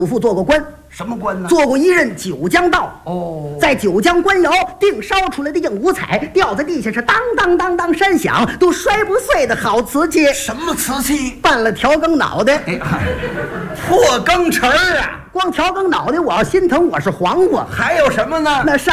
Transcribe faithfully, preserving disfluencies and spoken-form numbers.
父做过官。 什么官呢？ 做过一任九江道哦， 在九江官窑定烧出来的硬五彩，掉在地下是当当当当山响，都摔不碎的好瓷器。 什么瓷器？ 拌了调羹脑袋， 哎嗨，破羹匙儿啊！ 光调羹脑袋我要心疼，我是黄瓜。 还有什么呢？ 那上